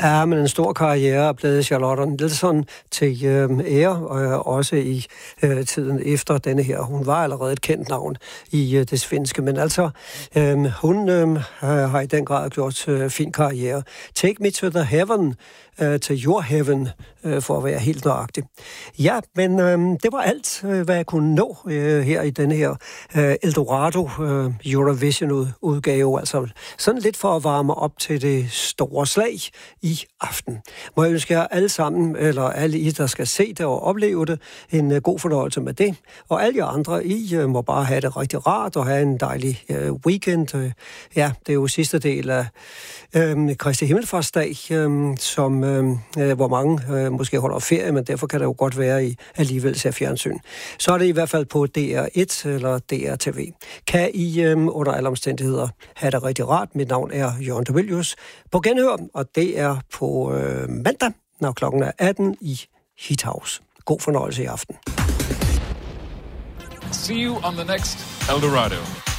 Ja, men en stor karriere er blevet Charlotte Nilsson til ære, også i tiden efter denne her. Hun var allerede et kendt navn i det svenske, men altså, hun har i den grad gjort fin karriere. Take Me to the Heaven, til Your Heaven, for at være helt nøjagtig. Ja, men det var alt, hvad jeg kunne nå her i denne her Eldorado Eurovision-udgave. Altså sådan lidt for at varme op til det store slag i aften. Må jeg ønske jer alle sammen, eller alle I, der skal se det og opleve det, en god fornøjelse med det. Og alle jer andre, I må bare have det rigtig rart og have en dejlig weekend. Ja, det er jo sidste del af Kristi Himmelfartsdag, som hvor mange måske holder ferie, men derfor kan det jo godt være, I alligevel ser fjernsyn. Så er det i hvert fald på DR1 eller DRTV. Kan I under alle omstændigheder have det rigtig rart. Mit navn er Jørgen de Mylius. På genhør, og det er på mandag, når klokken er 18 i Heat House. God fornøjelse i aften. See you on the next Eldorado.